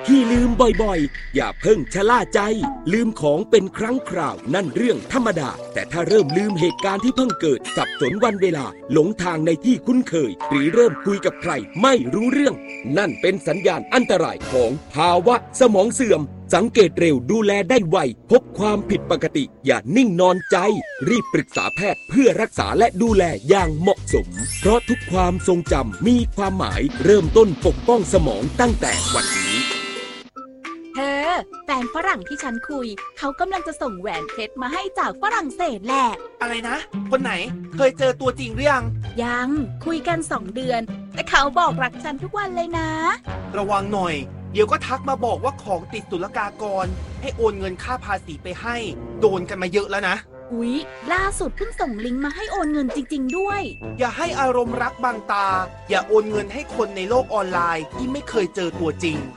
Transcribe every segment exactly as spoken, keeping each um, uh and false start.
ที่ลืมบ่อยๆอย่าเพิ่งชะล่าใจลืมของเป็นครั้งคราวนั่นเรื่องธรรมดาแต่ถ้าเริ่มลืมเหตุการณ์ที่เพิ่งเกิดสับสนวันเวลาหลงทางในที่คุ้นเคยหรือเริ่มคุยกับใครไม่รู้เรื่องนั่นเป็นสัญญาณอันตรายของภาวะสมองเสื่อมสังเกตเร็วดูแลได้ไวพบความผิดปกติอย่านิ่งนอนใจรีบปรึกษาแพทย์เพื่อรักษาและดูแลอย่างเหมาะสมเพราะทุกความทรงจำมีความหมายเริ่มต้นปกป้องสมองตั้งแต่วันนี้เธอแฟนฝรั่งที่ฉันคุยเขากำลังจะส่งแหวนเพชรมาให้จากฝรั่งเศสแหละอะไรนะคนไหนเคยเจอตัวจริงหรือยังยังคุยกันสองเดือนแต่เขาบอกรักฉันทุกวันเลยนะระวังหน่อยเดี๋ยวก็ทักมาบอกว่าของติดศุลกากรให้โอนเงินค่าภาษีไปให้โดนกันมาเยอะแล้วนะอุ๊ยล่าสุดเพิ่งส่งลิงก์มาให้โอนเงินจริงๆด้วยอย่าให้อารมณ์รักบังตาอย่าโอนเงินให้คนในโลกออนไลน์ที่ไม่เคยเจอตัวจริง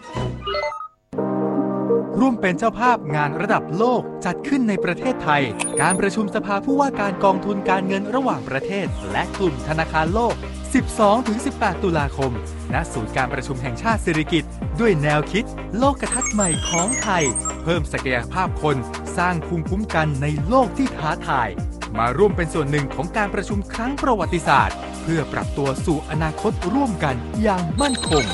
ร่วมเป็นเจ้าภาพงานระดับโลกจัดขึ้นในประเทศไทยการประชุมสภาผู้ว่าการกองทุนการเงินระหว่างประเทศและกลุ่มธนาคารโลก สิบสองถึงสิบแปด ตุลาคมณศูนย์การประชุมแห่งชาติสิริกิติ์ด้วยแนวคิดโลกทัศน์ใหม่ของไทยเพิ่มศักยภาพคนสร้างภูมิคุ้มกันในโลกที่ท้าทายมาร่วมเป็นส่วนหนึ่งของการประชุมครั้งประวัติศาสตร์เพื่อปรับตัวสู่อนาคตร่วมกันอย่างมั่นคง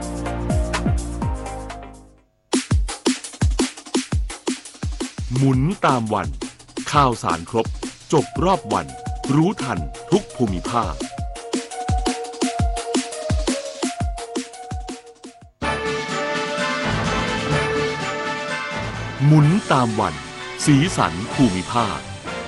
หมุนตามวันข่าวสารครบจบรอบวันรู้ทันทุกภูมิภาคหมุนตามวันสีสันภูมิภาค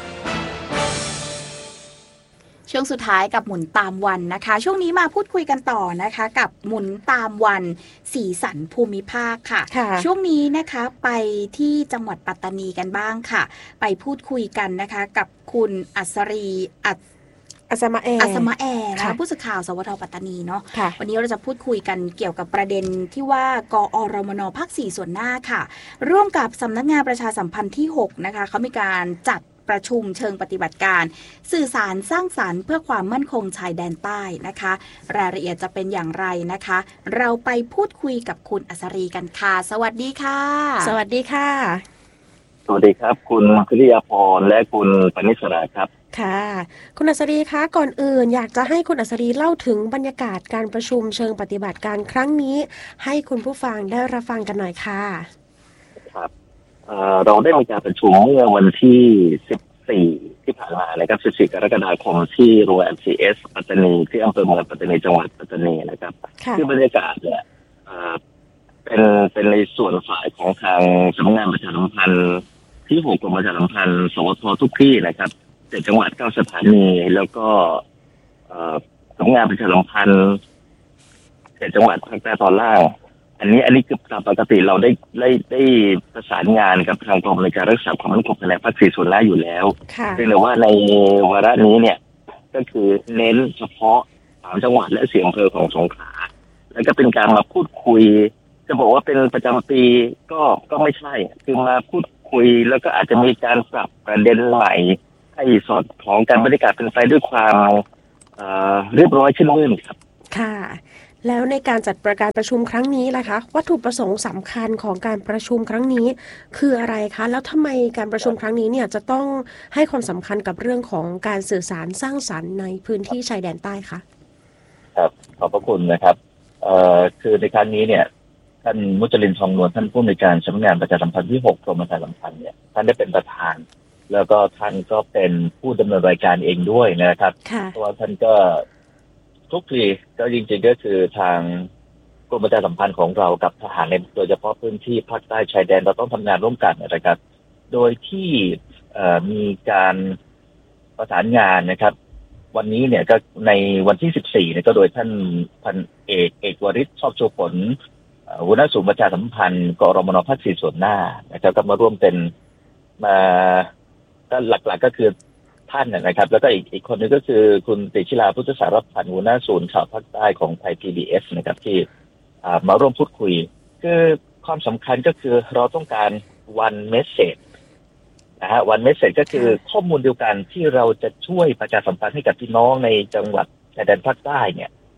ช่วงสุดท้ายกับหมุนตามวันนะคะช่วงนี้มาพูดคุยกันต่อนะคะกับหมุนตามวันสีสันภูมิภาคค่ะช่วงนี้นะคะไปที่จังหวัดปัตตานีกันบ้างค่ะไปพูดคุยกันนะคะกับคุณอัศรีอัศอัศมาแออัศมาแอนะผู้สื่อข่าวสวทปัตตานีเนาะวันนี้เราจะพูดคุยกันเกี่ยวกับประเด็นที่ว่ากอรมนภาคสี่ส่วนหน้าค่ะร่วมกับสำนักงานประชาสัมพันธ์ที่หกนะคะเขามีการจัดประชุมเชิงปฏิบัติการสื่อสารสร้างสรรค์เพื่อความมั่นคงชายแดนใต้นะคะรายละเอียดจะเป็นอย่างไรนะคะเราไปพูดคุยกับคุณอัศรีกันค่ะสวัสดีค่ะสวัสดีค่ะสวัสดีครับคุณคริยาพรและคุณปณิสราครับค่ะคุณอัศรีคะก่อนอื่นอยากจะให้คุณอัศรีเล่าถึงบรรยากาศการประชุมเชิงปฏิบัติการครั้งนี้ให้คุณผู้ฟังได้รับฟังกันหน่อยค่ะครับเอ่อเราได้มีการประชุมเมื่อวันที่สิบสี่ที่ผ่านมานะครับสิบสี่กรกฎาคมที่โรงแรม ซี เอส ปัตตานีที่อำเภอเมืองปัตตานีจังหวัดปัตตานีนะครับคือบรรยากาศเนี่ยเอ่อเป็นเป็นในส่วนฝ่ายของทางสำนักงานประชาสัมพันธ์ที่หกกรมประชาสัมพันธ์สวททุกที่นะครับเจ็ดจังหวัดเก้าสถานีแล้วก็เอ่อสำนักงานประชาสัมพันธ์เจ็ดจังหวัดภาคใต้ตอนล่างอันนี้อันนี้คือตามปกติเราได้ได้ได้ประสานงานกับทางกรมในการรักษาความมั่นคงภายในภาคสี่ส่วนล่างอยู่แล้วเพียงแต่ว่าในวาระนี้เนี่ยก็คือเน้นเฉพาะสามจังหวัดและสี่อำเภอของสงขลาแล้วก็เป็นการมาพูดคุยจะบอกว่าเป็นประจำปีก็ก็ไม่ใช่คือมาพูดคุยแล้วก็อาจจะมีการปรับประเด็นใหม่ให้สอดคล้องกันบรรยากาศเป็นไปด้วยความเอ่อเรียบร้อยชื่นมื่นครับค่ะแล้วในการจัดประการประชุมครั้งนี้ล่ะคะวัตถุประสงค์สำคัญของการประชุมครั้งนี้คืออะไรคะแล้วทำไมการประชุมครั้งนี้เนี่ยจะต้องให้ความสำคัญกับเรื่องของการสื่อสารสร้างสรรค์ในพื้นที่ชายแดนใต้คะครับขอบพระคุณนะครับเอ่อคือในครั้งนี้เนี่ยท่านมุจลินทองนวลท่านผู้อำนวยการสำนักงานประชาสัมพันธ์ที่หกกรมประชาสัมพันธ์เนี่ยท่านได้เป็นประธานแล้วก็ท่านก็เป็นผู้ดำเนินรายการเองด้วยนะครับเพราะว่าท่านก็ทุกทีก็จริงๆก็คือทางกรมประชาสัมพันธ์ของเรากับทหารในโดยเฉพาะพื้นที่ภาคใต้ชายแดนเราต้องทำงานร่วมกันนะครับโดยที่มีการประสานงานนะครับวันนี้เนี่ยก็ในวันที่สิบสี่เนี่ยก็โดยท่านพันเอกเอกวริศชอบโชว์ผลหัวหน้าศูนย์ประชาสัมพันธ์กรมนภาคสี่ส่วนหน้านะครับก็มาร่วมเป็นมาก็หลักๆ ก็คือท่านนะครับแล้วก็อีกอีกคนนึงก็คือคุณติชิลาพุทธสารพันธ์หัวหน้าศูนย์ข่าวภาคใต้ของไทย พี บี เอส นะครับที่มาร่วมพูดคุยคือความสำคัญก็คือเราต้องการ one message นะฮะ one message ก็คือข้อมูลเดียวกันที่เราจะช่วยประชาสัมพันธ์ให้กับพี่น้องในจังหวัดชายแดนภาคใต้เนี่ย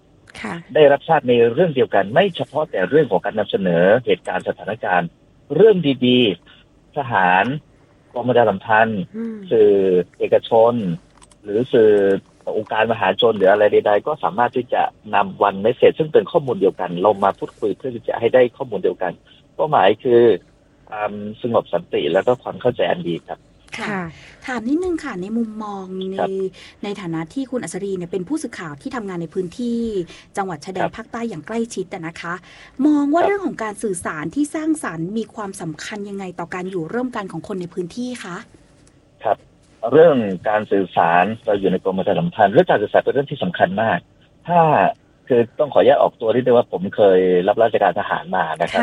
ได้รับทราบในเรื่องเดียวกันไม่เฉพาะแต่เรื่องของการนำเสนอเหตุการณ์สถานการณ์เรื่องดีๆทหารกองประชาสัมพันธ์สื่อเอกชนหรือสื่อองค์การมหาชนหรืออะไรใดๆก็สามารถที่จะนำวันเมสเสจซึ่งเป็นข้อมูลเดียวกันเรามาพูดคุยเพื่อที่จะให้ได้ข้อมูลเดียวกันเป้าหมายคือความสงบสันติแล้วก็ความเข้าใจอันดีครับค่ะถามนิดนึงค่ะในมุมมองในในฐานะที่คุณอัศรีเนี่ยเป็นผู้สื่อข่าวที่ทำงานในพื้นที่จังหวัดชายแดนภาคใต้อย่างใกล้ชิดนะคะมองว่าเรื่องของการสื่อสารที่สร้างสรรค์มีความสำคัญยังไงต่อการอยู่ร่วมกันของคนในพื้นที่คะครับเรื่องการสื่อสารเราอยู่ในกรมประชาสัมพันธ์เรื่องการสื่อสารเป็นเรื่องที่สำคัญมากถ้าคือต้องขอแยกออกตัวนิดนึงว่าผมเคยรับราชการทหารมานะครับ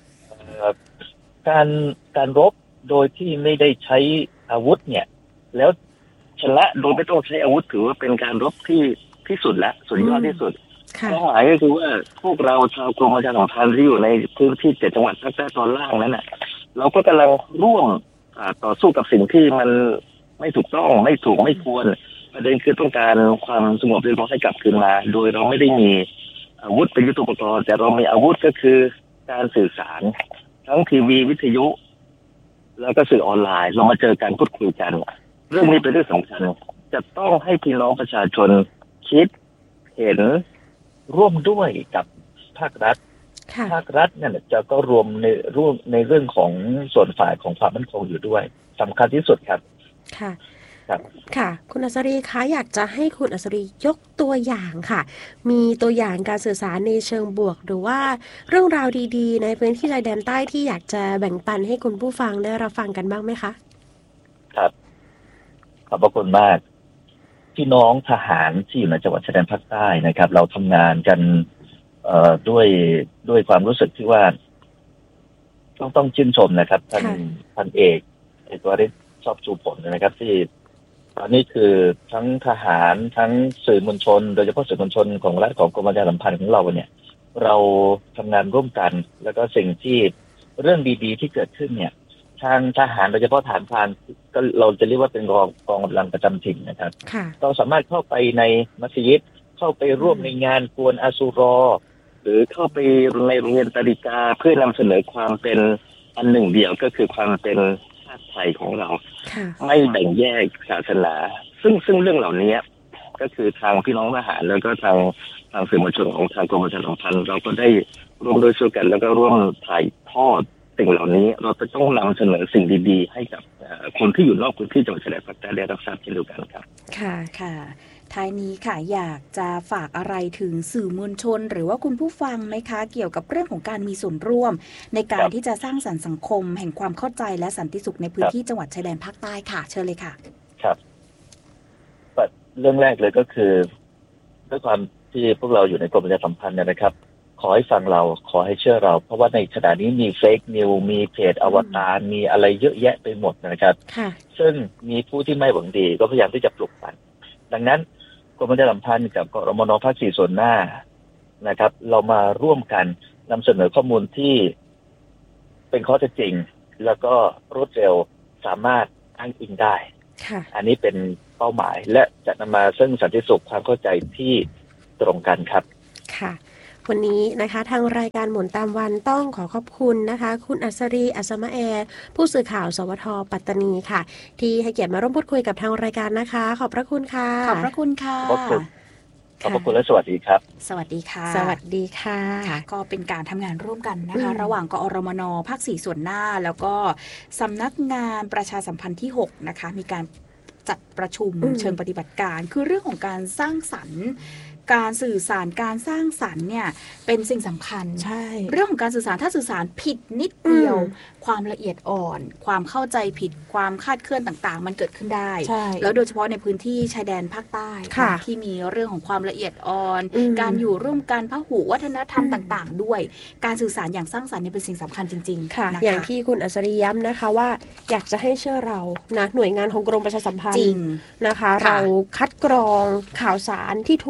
การการรบโดยที่ไม่ได้ใช้อาวุธเนี่ยแล้วชนะโดยไม่ต้องใช้อาวุธถือว่าเป็นการรบที่ที่สุดและสุดยอดที่สุดเป้าหมายก็คือว่าพวกเราชาวกรมประชาสัมพันธ์ที่อยู่ในพื้นที่เจ็ดจังหวัดภาคใต้ตอนล่างนั้นน่ะเราก็กำลังร่วมต่อสู้กับสิ่งที่มันไม่ถูกต้องไม่ถูกไม่ควรประเด็นคือต้องการความสงบเรียบร้อยให้กลับคืนมาโดยเราไม่ได้มีอาวุธเป็นยุทโธปกรณ์แต่เรามีอาวุธก็คือการสื่อสารทั้งทีวีวิทยุแล้วก็สื่อออนไลน์เรามาเจอกันพูดคุยกันเรื่องนี้เป็นเรื่องสำคัญจะต้องให้พี่น้องประชาชนคิดเห็นร่วมด้วยกับภาครัฐภาครัฐเนี่ยจะก็รวมในร่วมในเรื่องของส่วนฝ่ายของความมั่นคงอยู่ด้วยสำคัญที่สุดครับค่ะค่ะคุณอัศรีคะอยากจะให้คุณอัศรียกตัวอย่างค่ะมีตัวอย่างการสื่อสารในเชิงบวกหรือว่าเรื่องราวดีๆในพื้นที่ชายแดนใต้ที่อยากจะแบ่งปันให้คุณผู้ฟังได้รับฟังกันบ้างไหมคะครับขอบพระคุณมากพี่น้องทหารที่อยู่ในจังหวัดชายแดนภาคใต้นะครับเราทำงานกันเอ่อด้วยด้วยความรู้สึกที่ว่าต้องต้องชื่นชมนะครับท่านพันเอกเอกวริศชอบชูผลนะครับที่ตอนนี้คือทั้งทหารทั้งสื่อมวลชนโดยเฉพาะสื่อมวลชนของรัฐของกรมประชาสัมพันธ์ของเราเนี่ยเราทำงานร่วมกันแล้วก็สิ่งที่เรื่องดีๆที่เกิดขึ้นเนี่ยทางทหารโดยเฉพาะฐานพรานก็เราจะเรียกว่าเป็นกองกองกำลังประจำถิ่นนะครับเราสามารถเข้าไปในมัสยิดเข้าไปร่วมในงานกวนอาซูรอหรือเข้าไปในโรงเรียนตาริกาเพื่อนำเสนอความเป็นอันหนึ่งเดียวก็คือความเป็นไทยของเราไม่แบ่งแยกศาสนาซึ่งซึ่งเรื่องเหล่านี้ก็คือทางพี่น้องทหารแล้วก็ทางทางสื่อมวลชนของทางกรมประชาสัมพันธ์เราก็ได้ร่วมด้วยช่วยกันแล้วก็ร่วมถ่ายทอดสิ่งเหล่านี้เราจะต้องนำเสนอสิ่งดีๆให้กับคนที่อยู่นอกพื้นที่จังหวัดชายแดนภาคใต้ได้รับทราบเช่นเดียวกันครับค่ะค่ะท้ายนี้ค่ะอยากจะฝากอะไรถึงสื่อมวลชนหรือว่าคุณผู้ฟังไหมคะเกี่ยวกับเรื่องของการมีส่วนร่วมในการที่จะสร้างสรรค์สังคมแห่งความเข้าใจและสันติสุขในพื้นที่จังหวัดชายแดนภาคใต้ค่ะเชิญเลยค่ะครับเรื่องแรกเลยก็คือด้วยความที่พวกเราอยู่ในกรมประชาสัมพันธ์นะครับขอให้ฟังเราขอให้เชื่อเราเพราะว่าในขณะนี้มีเฟกนิวมีเพจอวตารมีอะไรเยอะแยะไปหมดนะครับซึ่งมีผู้ที่ไม่หวังดีก็พยายามที่จะปลุกปั่นดังนั้นกรมประชาสัมพันธ์กับกรมน.ภาคสี่ส่วนหน้านะครับเรามาร่วมกันนำเสนอข้อมูลที่เป็นข้อเท็จจริงแล้วก็รวดเร็วสามารถอ้างอิงได้อันนี้เป็นเป้าหมายและจะนำมาซึ่งสันติสุขความเข้าใจที่ตรงกันครับค่ะวันนี้นะคะทางรายการหมุนตามวันต้องขอขอบคุณนะคะคุณอัศรีอัศมะแอร์ผู้สื่อข่าวสวท.ปัตตานีค่ะที่ให้เกียรติมาร่วมพูดคุยกับทางรายการนะคะขอบพระคุณค่ะขอบพระคุณค่ะขอบคุณขอบพระคุณและสวัสดีครับสวัสดีค่ะสวัสดีค่ะก็เป็นการทำงานร่วมกันนะคะระหว่างกอรมน.ภาคสี่ส่วนหน้าแล้วก็สำนักงานประชาสัมพันธ์ที่หกนะคะมีการจัดประชุมเชิงปฏิบัติการคือเรื่องของการสร้างสรรค์การสื่อสารการสร้างสรรค์เนี่ยเป็นสิ่งสำคัญใช่เรื่องของการสื่อสารถ้าสื่อสารผิดนิดเดียวความละเอียดอ่อนความเข้าใจผิดความคาดเคลื่อนต่างๆมันเกิดขึ้นได้แล้วโดยเฉพาะในพื้นที่ชายแดนภาคใต้ที่มีเรื่องของความละเอียดอ่อนการอยู่ร่วมกันพหุวัฒนธรรมต่างๆด้วยการสื่อสารอย่างสร้างสรรค์เป็นสิ่งสำคัญจริงๆค่ะอย่างที่คุณอัศรีย้ำนะคะว่าอยากจะให้เชื่อเรานะหน่วยงานของกรมประชาสัมพันธ์นะคะเราคัดกรองข่าวสารที่ถูกต้อง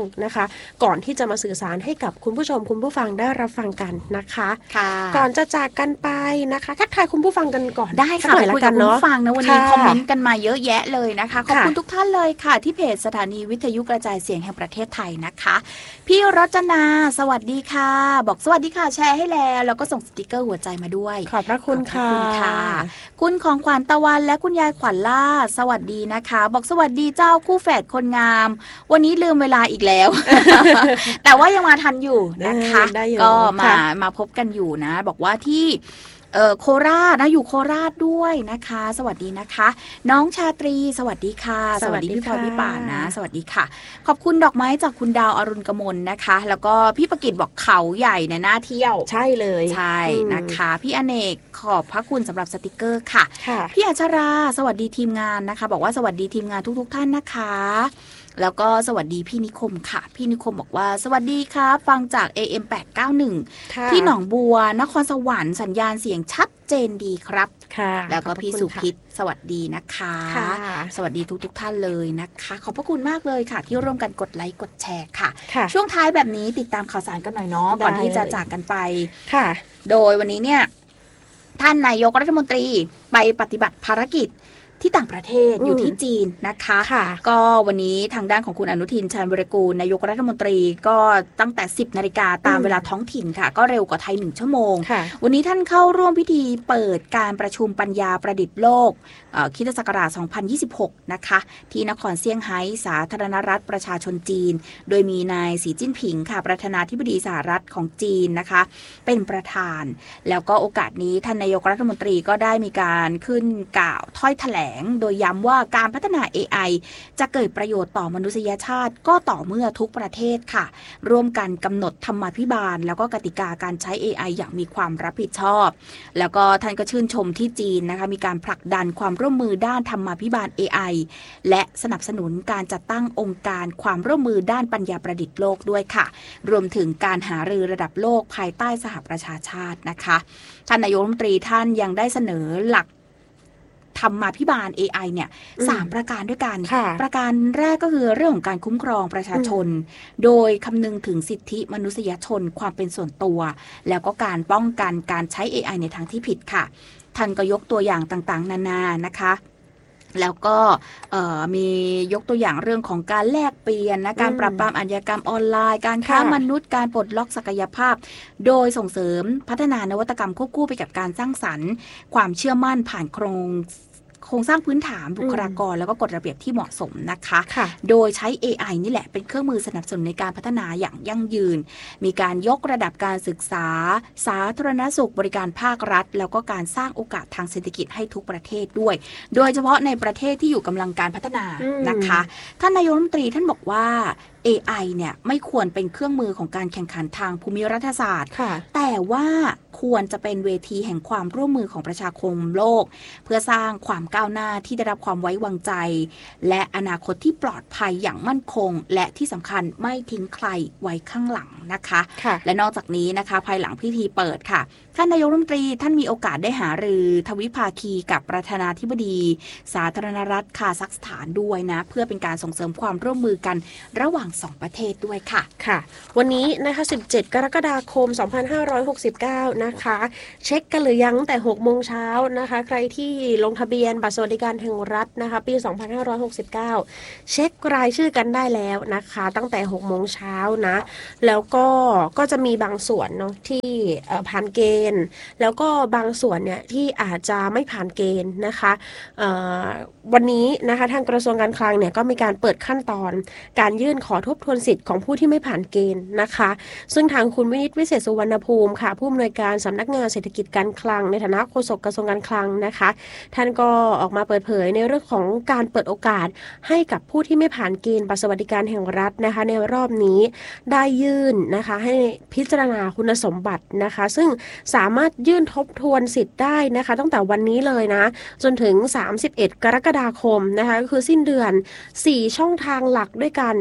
นะคะก่อนที่จะมาสื่อสารให้กับคุณผู้ชมคุณผู้ฟังได้รับฟังกันนะคะค่ะก่อนจะจากกันไปนะคะทักทายคุณผู้ฟังกันก่อนได้ค่ะคุยกับคุณผู้ฟังนะวันนี้คอมเมนต์กันมาเยอะแยะเลยนะคะขอบคุณทุกท่านเลยค่ะที่เพจสถานีวิทยุกระจายเสียงแห่งประเทศไทยนะคะพี่รจนาสวัสดีค่ะบอกสวัสดีค่ะแชร์ให้แล้วแล้วก็ส่งสติกเกอร์หัวใจมาด้วยขอบพระคุณค่ะคุณของขวัญตะวันและคุณยายขวัญล่าสวัสดีนะคะบอกสวัสดีเจ้าคู่แฝดคนงามวันนี้ลืมเวลาอีกแล้ว แต่ว่ายังมาทันอยู่นะคะก็มามาพบกันอยู่นะบอกว่าที่เอ่อโคราชนะอยู่โคราชด้วยนะคะสวัสดีนะคะน้องชาตรีสวัสดีค่ะสวัสดีพี่พลอยพี่ป่านนะสวัสดีค่ะขอบคุณดอกไม้จากคุณดาวอรุณกมลนะคะแล้วก็พี่ประกิตบอกเขาใหญ่ในหน้าเที่ยวใช่เลยใช่นะคะพี่อเนกขอบพระคุณสำหรับสติกเกอร์ค่ะพี่อัชราสวัสดีทีมงานนะคะบอกว่าสวัสดีทีมงานทุกๆท่านนะคะแล้วก็สวัสดีพี่นิคมค่ะพี่นิคมบอกว่าสวัสดีครับฟังจาก เอ เอ็ม แปดเก้าหนึ่ง ที่หนองบัวนครสวรรค์สัญญาณเสียงชัดเจนดีครับแล้วก็พี่สุพิษสวัสดีนะคะสวัสดีทุกๆท่านเลยนะคะขอบพระคุณมากเลยค่ะที่ร่วมกันกดไลค์กดแชร์ค่ะช่วงท้ายแบบนี้ติดตามข่าวสารกันหน่อยเนาะก่อนที่จะจากกันไปค่ะโดยวันนี้เนี่ยท่านนายกรัฐมนตรีไปปฏิบัติภารกิจที่ต่างประเทศอยู่ที่จีนนะคะก็วันนี้ทางด้านของคุณอนุทินชาญวิรากูลนายกรัฐมนตรีก็ตั้งแต่สิบนาฬิกาตามเวลาท้องถิ่นค่ะก็เร็วกว่าไทยหนึ่งชั่วโมงวันนี้ท่านเข้าร่วมพิธีเปิดการประชุมปัญญาประดิษฐ์โลกคริสตศักราชสองพันยี่สิบหกนะคะที่นครเซี่ยงไฮ้สาธารณรัฐประชาชนจีนโดยมีนายสีจิ้นผิงค่ะประธานาธิบดีสหรัฐของจีนนะคะเป็นประธานแล้วก็โอกาสนี้ท่านนายกรัฐมนตรีก็ได้มีการขึ้นกล่าวถ้อยแถลงโดยย้ำว่าการพัฒนา เอ ไอ จะเกิดประโยชน์ต่อมนุษยชาติก็ต่อเมื่อทุกประเทศค่ะร่วมกันกำหนดธรรมาภิบาลแล้วก็กติกาการใช้ เอ ไอ อย่างมีความรับผิดชอบแล้วก็ท่านก็ชื่นชมที่จีนนะคะมีการผลักดันความร่วมมือด้านธรรมาภิบาล เอ ไอ และสนับสนุนการจัดตั้งองค์การความร่วมมือด้านปัญญาประดิษฐ์โลกด้วยค่ะรวมถึงการหารือระดับโลกภายใต้สหประชาชาตินะคะท่านนายกรัฐมนตรีท่านยังได้เสนอหลักธรรมาภิบาล เอ ไอ เนี่ยสามประการด้วยกันประการแรกก็คือเรื่องของการคุ้มครองประชาชนโดยคำนึงถึงสิทธิมนุษยชนความเป็นส่วนตัวแล้วก็การป้องกันการใช้ เอ ไอ ในทางที่ผิดค่ะท่านก็ยกตัวอย่างต่างๆนานานะคะแล้วก็มียกตัวอย่างเรื่องของการแลกเปลี่ยนนะการปราบปรามอาชญากรรมออนไลน์การค้ามนุษย์การปลดล็อกศักยภาพโดยส่งเสริมพัฒนานวัตกรรมควบคู่ไปกับการสร้างสรรค์ความเชื่อมั่นผ่านโครงโครงสร้างพื้นฐานบุคลากรแล้วก็กฎระเบียบที่เหมาะสมนะคะโดยใช้ เอ ไอ นี่แหละเป็นเครื่องมือสนับสนุนในการพัฒนาอย่างยั่งยืนมีการยกระดับการศึกษาสาธารณสุขบริการภาครัฐแล้วก็การสร้างโอกาสทางเศรษฐกิจให้ทุกประเทศด้วยโดยเฉพาะในประเทศที่อยู่กำลังการพัฒนานะคะท่านนายกรัฐมนตรีท่านบอกว่า เอ ไอ เนี่ยไม่ควรเป็นเครื่องมือของการแข่งขันทางภูมิรัฐศาสตร์แต่ว่าควรจะเป็นเวทีแห่งความร่วมมือของประชาคมโลกเพื่อสร้างความก้าวหน้าที่ได้รับความไว้วางใจและอนาคตที่ปลอดภัยอย่างมั่นคงและที่สำคัญไม่ทิ้งใครไว้ข้างหลังนะคะและนอกจากนี้นะคะภายหลังพิธีเปิดค่ะท่านนายกรัฐมนตรีท่านมีโอกาสได้หารือทวิภาคีกับประธานาธิบดีสาธารณรัฐคาซัคสถานด้วยนะเพื่อเป็นการส่งเสริมความร่วมมือกันระหว่างสองประเทศด้วยค่ะค่ะวันนี้นะคะสิบเจ็ดกรกฎาคมสองพันห้าร้อยหกสิบเก้านะคะเช็คกันหรือยังแต่หกโมงเช้านะคะใครที่ลงทะเบียนบัตรสวัสดิการแห่งรัฐนะคะปีสองพันห้าร้อยหกสิบเก้าเช็ครายชื่อกันได้แล้วนะคะตั้งแต่หกโมงเช้านะแล้วก็ก็จะมีบางส่วนเนาะที่ผ่านเกณฑ์แล้วก็บางส่วนเนี่ยที่อาจจะไม่ผ่านเกณฑ์นะคะวันนี้นะคะทางกระทรวงการคลังเนี่ยก็มีการเปิดขั้นตอนการยื่นขอทบทวนสิทธิ์ของผู้ที่ไม่ผ่านเกณฑ์นะคะซึ่งทางคุณวินิตวิเศษสุวรรณภูมิค่ะผู้อำนวยการสำนักงานเศรษฐกิจการคลังในฐานะโฆษกกระทรวงการคลังนะคะท่านก็ออกมาเปิดเผยในเรื่องของการเปิดโอกาสให้กับผู้ที่ไม่ผ่านเกณฑ์บัตรสวัสดิการแห่งรัฐนะคะในรอบนี้ได้ยื่นนะคะให้พิจารณาคุณสมบัตินะคะซึ่งสามารถยื่นทบทวนสิทธิ์ได้นะคะตั้งแต่วันนี้เลยนะจนถึงสามสิบเอ็ดกรกฎาคมนะคะก็คือสิ้นเดือนสี่ช่องทางหลักด้วยกันนะคะก็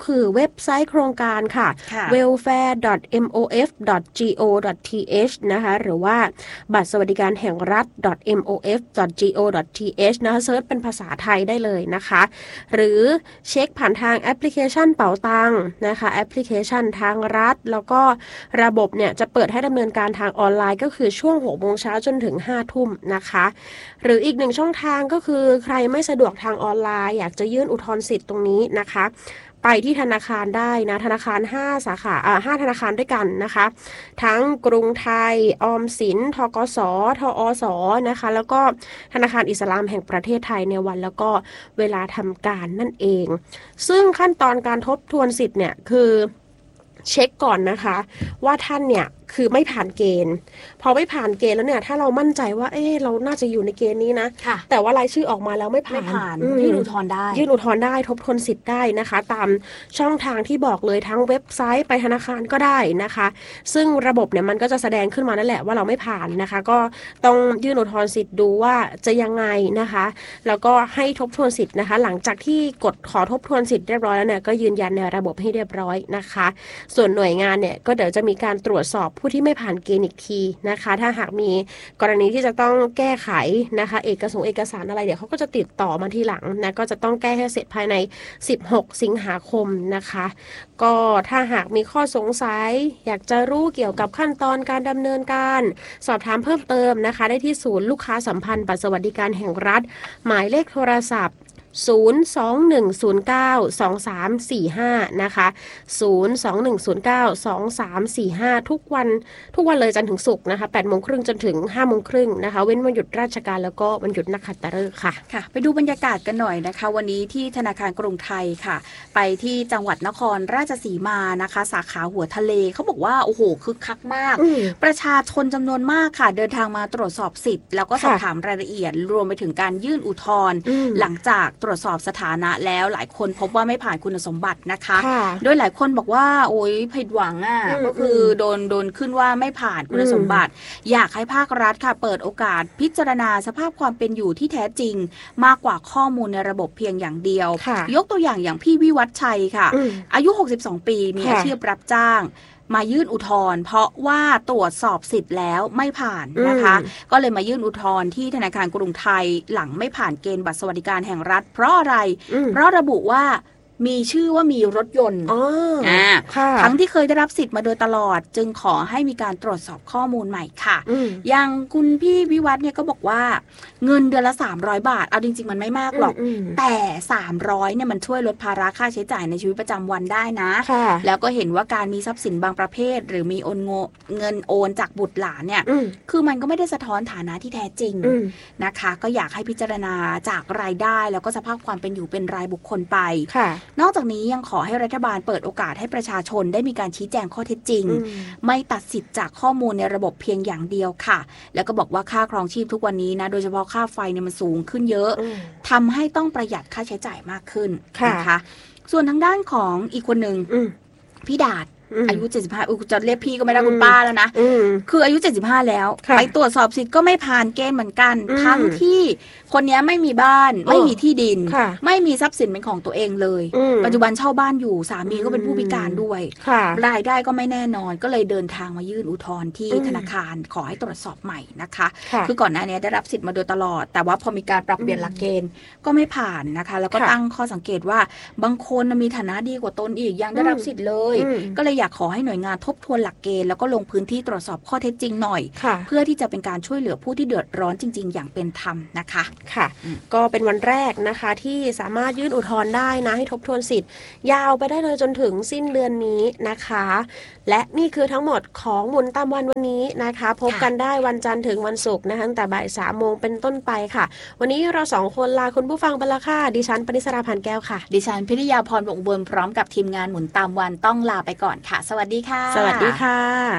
คือเว็บไซต์โครงการค่ะ เวลแฟร์ ดอท เอ็ม โอ เอฟ ดอท จี โอ ดอท ที เอช นะคะหรือว่าบัตรสวัสดิการแห่งรัฐ ดอท เอ็ม โอ เอฟ ดอท จี โอ ดอท ที เอช นะคะเซิร์ชเป็นภาษาไทยได้เลยนะคะหรือเช็คผ่านทางแอปพลิเคชันเป๋าตังค์นะคะแอปพลิเคชันทางรัฐแล้วก็ระบบเนี่ยจะเปิดให้ดำเนินการทางออนไลน์ก็คือช่วงหกโมงเช้าจนถึงห้าทุ่มนะคะหรืออีกหนึ่งช่องทางก็คือใครไม่สะดวกทางออนไลน์อยากจะยื่นอุทธรณ์สิทธิ์ตรงนี้นะคะไปที่ธนาคารได้นะธนาคารห้าสาขาอ่าห้าธนาคารด้วยกันนะคะทั้งกรุงไทยออมสินธกสทอสนะคะแล้วก็ธนาคารอิสลามแห่งประเทศไทยในวันแล้วก็เวลาทำการนั่นเองซึ่งขั้นตอนการทบทวนสิทธิ์เนี่ยคือเช็คก่อนนะคะว่าท่านเนี่ยคือไม่ผ่านเกณฑ์พอไม่ผ่านเกณฑ์แล้วเนี่ยถ้าเรามั่นใจว่าเออเราน่าจะอยู่ในเกณฑ์นี้นะแต่ว่ารายชื่อออกมาแล้วไม่ผ่านไม่ผ่านยื่นอุทธรณ์ได้ยื่นอุทธรณ์ได้ทบทวนสิทธิ์ได้นะคะตามช่องทางที่บอกเลยทั้งเว็บไซต์ไปธนาคารก็ได้นะคะซึ่งระบบเนี่ยมันก็จะแสดงขึ้นมานั่นแหละว่าเราไม่ผ่านนะคะก็ต้องยื่นอุทธรณ์สิทธิ์ดูว่าจะยังไงนะคะแล้วก็ให้ทบทวนสิทธิ์นะคะหลังจากที่กดขอทบทวนสิทธิ์เรียบร้อยแล้วเนี่ยก็ยืนยันในระบบให้เรียบร้อยนะคะส่วนหน่วยงานเนี่ยก็เดี๋ยวจะมีการตรวจสอบผู้ที่ไม่ผ่านเกณฑ์อีกทีนะคะถ้าหากมีกรณีที่จะต้องแก้ไขนะคะเอกสารเอกสารอะไรเดี๋ยวเขาก็จะติดต่อมาทีหลังนะก็จะต้องแก้ให้เสร็จภายในสิบหกสิงหาคมนะคะก็ถ้าหากมีข้อสงสัยอยากจะรู้เกี่ยวกับขั้นตอนการดำเนินการสอบถามเพิ่มเติมนะคะได้ที่ศูนย์ลูกค้าสัมพันธ์บัตรสวัสดิการแห่งรัฐหมายเลขโทรศัพท์ศูนย์ สอง หนึ่ง ศูนย์ เก้า สอง สาม สี่ ห้านะคะศูนย์ สอง หนึ่ง ศูนย์ เก้า สอง สาม สี่ ห้าทุกวันทุกวันเลยจันทร์ถึงศุกร์นะคะแปดโมงครึ่งจนถึงห้าโมงครึ่งนะคะเว้นวันหยุดราชการแล้วก็วันหยุดนักขัตฤกษ์ค่ะค่ะไปดูบรรยากาศกันหน่อยนะคะวันนี้ที่ธนาคารกรุงไทยค่ะไปที่จังหวัดนครราชสีมานะคะสาขาหัวทะเลเขาบอกว่าโอ้โหคึกคักมากประชาชนจำนวนมากค่ะเดินทางมาตรวจสอบสิทธิ์แล้วก็สอบถามรายละเอียดรวมไปถึงการยื่นอุทธรณ์หลังจากตรวจสอบสถานะแล้วหลายคนพบว่าไม่ผ่านคุณสมบัตินะคะโดยหลายคนบอกว่าโอ๊ยผิดหวังอ่ะก็คือโดนโดนขึ้นว่าไม่ผ่านคุณสมบัติอยากให้ภาครัฐค่ะเปิดโอกาสพิจารณาสภาพความเป็นอยู่ที่แท้จริงมากกว่าข้อมูลในระบบเพียงอย่างเดียวยกตัวอย่างอย่างพี่วิวัฒน์ชัยค่ะอายุหกสิบสองปีมีอาชีพรับจ้างมายื่นอุทธรณ์เพราะว่าตรวจสอบสิทธิ์แล้วไม่ผ่านนะคะก็เลยมายื่นอุทธรณ์ที่ธนาคารกรุงไทยหลังไม่ผ่านเกณฑ์บัตรสวัสดิการแห่งรัฐเพราะอะไรเพราะระบุว่ามีชื่อว่ามีรถยนต์อ่าทั้งที่เคยได้รับสิทธิ์มาโดยตลอดจึงขอให้มีการตรวจสอบข้อมูลใหม่ค่ะอย่างคุณพี่วิวัฒน์เนี่ยก็บอกว่าเงินเดือนละสามร้อยบาทเอาจริงๆมันไม่มากหรอกแต่สามร้อยเนี่ยมันช่วยลดภาระค่าใช้จ่ายในชีวิตประจำวันได้นะแล้วก็เห็นว่าการมีทรัพย์สินบางประเภทหรือมีโอนเงินโอนจากบุตรหลานเนี่ยคือมันก็ไม่ได้สะท้อนฐานะที่แท้จริงนะคะก็อยากให้พิจารณาจากรายได้แล้วก็สภาพความเป็นอยู่เป็นรายบุคคลไปนอกจากนี้ยังขอให้รัฐบาลเปิดโอกาสให้ประชาชนได้มีการชี้แจงข้อเท็จจริงไม่ตัดสิทธิ์จากข้อมูลในระบบเพียงอย่างเดียวค่ะแล้วก็บอกว่าค่าครองชีพทุกวันนี้นะโดยเฉพาะค่าไฟเนี่ยมันสูงขึ้นเยอะทำให้ต้องประหยัดค่าใช้จ่ายมากขึ้นนะคะส่วนทางด้านของอีกคนหนึ่งพี่ดาษอายุเจ็ดสิบห้าอุจะเรียกพี่ก็ไม่ได้คุณป้าแล้วนะคืออายุเจ็ดสิบห้าแล้วไปตรวจสอบสิทธิ์ก็ไม่ผ่านเกณฑ์เหมือนกันทั้งที่คนนี้ไม่มีบ้านไม่มีที่ดินไม่มีทรัพย์สินเป็นของตัวเองเลยปัจจุบันเช่าบ้านอยู่สามีก็เป็นผู้พิการด้วยรายได้ก็ไม่แน่นอนก็เลยเดินทางมายื่นอุทธรณ์ที่ธนาคารขอให้ตรวจสอบใหม่นะคะคือก่อนหน้านี้ได้รับสิทธิ์มาโดยตลอดแต่ว่าพอมีการปรับเปลี่ยนหลักเกณฑ์ก็ไม่ผ่านนะคะแล้วก็ตั้งข้อสังเกตว่าบางคนมีฐานะดีกว่าตนอีกยังได้รับสิทธิ์เลยก็เลยอยากขอให้หน่วยงานทบทวนหลักเกณฑ์แล้วก็ลงพื้นที่ตรวจสอบข้อเท็จจริงหน่อยเพื่อที่จะเป็นการช่วยเหลือผู้ที่เดือดร้อนจริงๆอย่างเป็นธรรมนะคะค่ะก็เป็นวันแรกนะคะที่สามารถยื่นอุทธรณ์ได้นะให้ทบทวนสิทธิ์ยาวไปได้เลยจนถึงสิ้นเดือนนี้นะคะและนี่คือทั้งหมดของหมุนตามวันวันนี้นะคะพบกันได้วันจันทร์ถึงวันศุกร์นะคะตั้งแต่บ่ายสามโมงเป็นต้นไปค่ะวันนี้เราสองคนลาคุณผู้ฟังไปละค่ะดิฉันปณิสราพันแก้วค่ะดิฉันพิริยาพรวงศ์บุญพร้อมกับทีมงานหมุนตามวันต้องลาไปก่อนค่ะสวัสดีค่ะสวัสดีค่ะ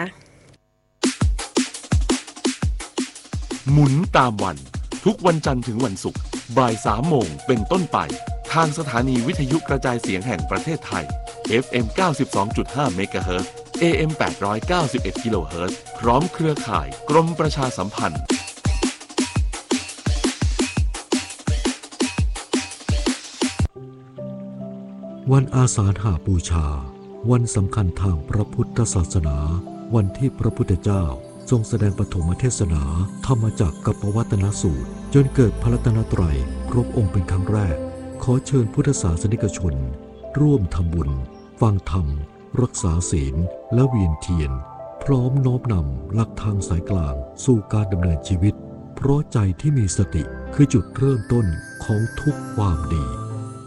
หมุนตามวันทุกวันจันทร์ถึงวันศุกร์บ่ายสามโมงเป็นต้นไปทางสถานีวิทยุกระจายเสียงแห่งประเทศไทย เอฟ เอ็ม เก้าสิบสองจุดห้า เมกะเฮิรตซ์ เอ เอ็ม แปดร้อยเก้าสิบเอ็ด กิโลเฮิรตซ์พร้อมเครือข่ายกรมประชาสัมพันธ์วันอาสาฬหบูชาวันสำคัญทางพระพุทธศาสนาวันที่พระพุทธเจ้าทรงแสดงปฐมเทศนาธรรมจักรกับปวัตนสูตรจนเกิดพระรัตนตรัยครบองค์เป็นครั้งแรกขอเชิญพุทธศาสนิกชนร่วมทำบุญฟังธรรมรักษาศีลและเวียนเทียนพร้อมน้อมนำหลักทางสายกลางสู่การดำเนินชีวิตเพราะใจที่มีสติคือจุดเริ่มต้นของทุกความดี